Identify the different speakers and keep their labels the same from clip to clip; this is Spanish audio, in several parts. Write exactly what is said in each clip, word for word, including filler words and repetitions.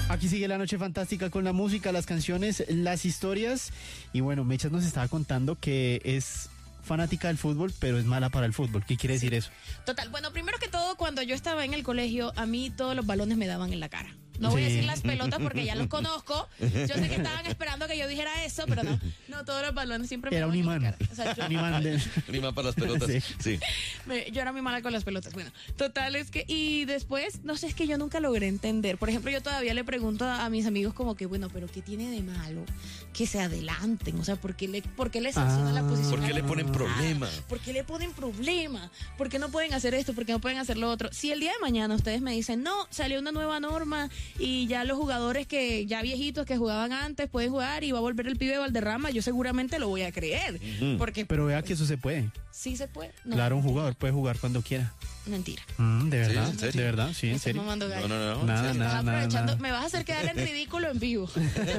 Speaker 1: Aquí sigue la noche fantástica con la música, las canciones, las historias. Y bueno, Mechas nos estaba contando que es fanática del fútbol, pero es mala para el fútbol. ¿Qué quiere decir eso?
Speaker 2: Total, bueno, primero que todo, cuando yo estaba en el colegio, a mí todos los balones me daban en la cara. No voy
Speaker 1: Sí.
Speaker 2: a decir las pelotas porque ya los conozco. Yo sé que estaban esperando que yo dijera eso, pero no. No, todos los balones siempre me
Speaker 1: Era un
Speaker 2: daban en la
Speaker 1: imán.
Speaker 2: cara. O sea, yo,
Speaker 1: Un imán de...
Speaker 3: Un imán para las pelotas.
Speaker 1: Sí.
Speaker 3: Sí.
Speaker 2: me- yo era muy mala con las pelotas. Bueno, total es que... Y después, no sé, es que yo nunca logré entender. Por ejemplo, yo todavía le pregunto a, a mis amigos como que, bueno, pero ¿qué tiene de malo que se adelanten? O sea, ¿por qué le, por qué le sancionan
Speaker 1: Ah.
Speaker 2: la posición?
Speaker 3: ¿Por qué le ponen problema?
Speaker 2: ¿Por qué le ponen problema? ¿Por qué no pueden hacer esto? ¿Por qué no pueden hacer lo otro? Si el día de mañana ustedes me dicen, no, salió una nueva norma y ya los jugadores que ya viejitos que jugaban antes pueden jugar y va a volver el pibe Valderrama, yo seguramente lo voy a creer. Porque
Speaker 1: Pero vea que eso se puede.
Speaker 2: sí se puede. No,
Speaker 1: Claro, un jugador puede jugar cuando quiera.
Speaker 2: mentira.
Speaker 1: Mm, ¿De
Speaker 3: Sí,
Speaker 1: verdad?
Speaker 3: ¿en serio?
Speaker 1: ¿De verdad? Sí,
Speaker 2: Me
Speaker 1: en
Speaker 2: estás
Speaker 1: serio.
Speaker 2: mamando gallo.
Speaker 3: No, no, no.
Speaker 1: Nada,
Speaker 3: ¿en serio?
Speaker 1: nada,
Speaker 2: Estás
Speaker 1: nada,
Speaker 2: aprovechando,
Speaker 1: nada.
Speaker 2: me vas a hacer quedar en ridículo en vivo.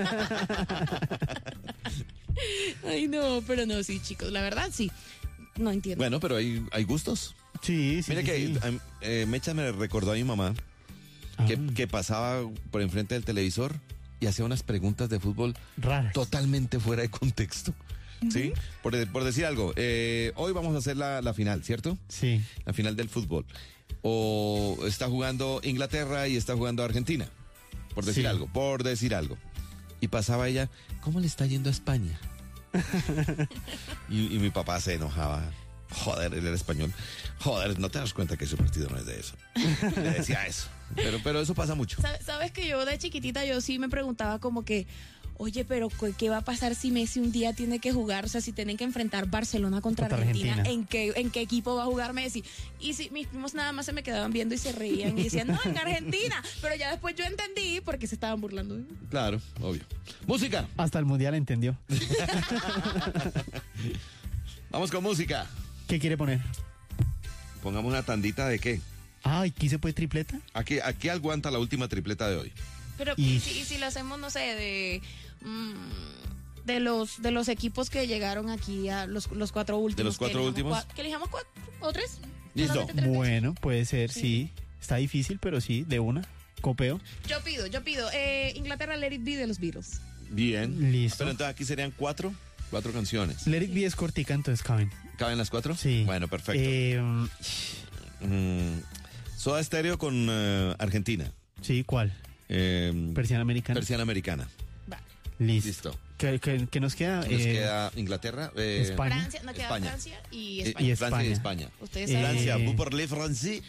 Speaker 2: Ay, no, pero no, sí, chicos, la verdad sí. No entiendo.
Speaker 3: Bueno, pero hay, hay gustos.
Speaker 1: Sí, sí.
Speaker 3: Mira
Speaker 1: sí,
Speaker 3: que
Speaker 1: sí.
Speaker 3: am- eh, Mecha me recordó a mi mamá que,
Speaker 1: Ah,
Speaker 3: que pasaba por enfrente del televisor y hacía unas preguntas de fútbol
Speaker 1: raras.
Speaker 3: totalmente fuera de contexto. ¿Sí? Por, de- por decir algo, eh, hoy vamos a hacer la, la final, ¿cierto?
Speaker 1: Sí.
Speaker 3: La final del fútbol. O está jugando Inglaterra y está jugando Argentina. Por decir
Speaker 1: Sí.
Speaker 3: algo, por decir algo. Y pasaba ella, ¿cómo le está yendo a España? y, y mi papá se enojaba. Joder, él era español. Joder, no te das cuenta que ese partido no es de eso. Le decía eso. Pero, pero eso pasa mucho.
Speaker 2: Sa- Sabes que yo de chiquitita yo sí me preguntaba como que, oye, pero cu- ¿qué va a pasar si Messi un día tiene que jugar? O sea, si tienen que enfrentar Barcelona contra,
Speaker 1: Contra
Speaker 2: Argentina,
Speaker 1: Argentina.
Speaker 2: ¿en qué, ¿en qué equipo va a jugar Messi? Y si mis primos nada más se me quedaban viendo y se reían y decían, no, en Argentina. Pero ya después yo entendí porque se estaban burlando de mí.
Speaker 3: Claro, obvio. Música.
Speaker 1: Hasta el mundial entendió.
Speaker 3: Vamos con música.
Speaker 1: ¿Qué quiere poner?
Speaker 3: Pongamos una tandita de qué.
Speaker 1: Ay, ¿aquí se puede tripleta?
Speaker 3: Aquí, aquí aguanta la última tripleta de hoy.
Speaker 2: Pero
Speaker 1: Y-
Speaker 2: y, si, y si lo hacemos, no sé, de... mm, de los de los equipos que llegaron aquí a los, los cuatro últimos.
Speaker 3: ¿De los cuatro
Speaker 2: que elijamos
Speaker 3: últimos?
Speaker 2: cua- ¿Que elijamos cuatro o tres?
Speaker 3: Listo.
Speaker 2: Solamente tres veces.
Speaker 1: Bueno, puede ser, sí.
Speaker 2: Sí.
Speaker 1: Está difícil, pero sí, de una. Copeo.
Speaker 2: Yo pido, yo pido. Eh, Inglaterra, Let It Be de los Beatles.
Speaker 3: Bien.
Speaker 1: Listo.
Speaker 3: Pero entonces aquí serían cuatro, cuatro canciones.
Speaker 1: Let It Be es cortica, entonces caben.
Speaker 3: ¿Caben las cuatro?
Speaker 1: Sí.
Speaker 3: Bueno, perfecto.
Speaker 1: Eh,
Speaker 3: Mm, Soda Stereo con eh, Argentina.
Speaker 1: sí, ¿cuál?
Speaker 3: Eh,
Speaker 1: Persiana americana.
Speaker 3: Persiana americana.
Speaker 2: Vale.
Speaker 1: Listo.
Speaker 3: Listo.
Speaker 1: ¿Qué, qué- qué nos queda?
Speaker 3: Nos
Speaker 1: Eh,
Speaker 3: queda Inglaterra, eh,
Speaker 1: España.
Speaker 2: Francia, no queda
Speaker 3: España.
Speaker 2: Francia y
Speaker 3: eh,
Speaker 2: España.
Speaker 1: y
Speaker 3: Francia y
Speaker 1: España.
Speaker 3: España.
Speaker 2: Ustedes
Speaker 1: Eh,
Speaker 2: saben.
Speaker 3: Francia, vous parlez français.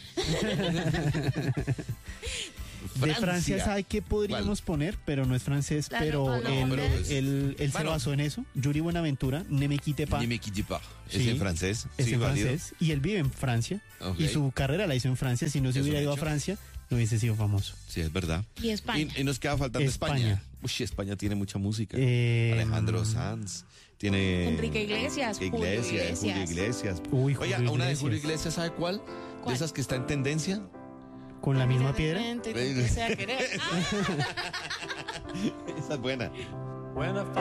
Speaker 1: De Francia, ¿sabe qué podríamos poner? Pero no es francés,
Speaker 2: La
Speaker 1: pero
Speaker 2: ropa, no,
Speaker 1: él,
Speaker 3: pero es-
Speaker 1: él- él se
Speaker 3: Bueno.
Speaker 1: basó en eso. Yuri Buenaventura, Ne me quitte pas.
Speaker 3: Ni me quitte pas. Es
Speaker 1: Sí,
Speaker 3: en francés.
Speaker 1: Es
Speaker 3: sí,
Speaker 1: en
Speaker 3: válido.
Speaker 1: francés. Y él vive en Francia.
Speaker 3: Ok.
Speaker 1: Y su carrera la hizo en Francia. Si no se
Speaker 3: Es
Speaker 1: hubiera
Speaker 3: un
Speaker 1: ido a
Speaker 3: hecho.
Speaker 1: Francia, no hubiese sido famoso.
Speaker 3: Sí, es verdad.
Speaker 2: Y España.
Speaker 3: Y, y nos queda faltando España.
Speaker 1: España.
Speaker 3: Uy, España tiene mucha música.
Speaker 1: Eh,
Speaker 3: Alejandro Sanz. Tiene.
Speaker 2: Enrique Iglesias, Julio
Speaker 3: Iglesias, Julio
Speaker 2: Iglesias.
Speaker 3: Iglesias.
Speaker 1: Uy,
Speaker 3: Oiga,
Speaker 1: Julio
Speaker 3: una de
Speaker 1: Iglesias.
Speaker 3: Julio Iglesias, ¿sabe cuál? De
Speaker 2: ¿Cuál?
Speaker 3: esas que está en tendencia.
Speaker 1: Con la misma piedra.
Speaker 2: Te- te- te- te- te- te- te- Ah.
Speaker 3: Esa es buena.